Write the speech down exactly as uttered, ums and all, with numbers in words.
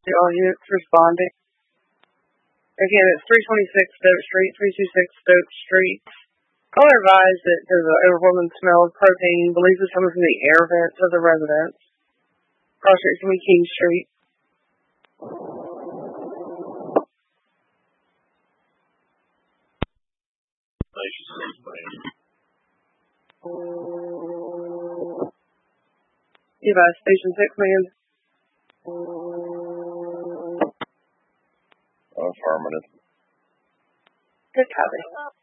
All units responding. Again, it's three twenty-six Stoke Street, three twenty-six Stoke Street. Caller advised that there's an overwhelming smell of propane, believes it's coming from the air vents of the residence. Cross Street, King Street. Advise Station six, man. Affirmative. Good copy.